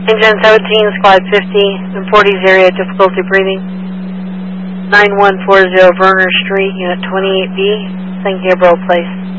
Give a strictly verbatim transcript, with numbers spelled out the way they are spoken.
Engine seventeen, Squad fifty, in Forties area, difficulty breathing. nine one four zero Verner Street, Unit twenty-eight B, San Gabriel Place.